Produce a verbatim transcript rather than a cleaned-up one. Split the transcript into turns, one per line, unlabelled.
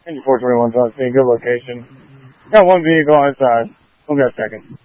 four twenty-one South Street, good location. Got one vehicle outside. We'll get a second.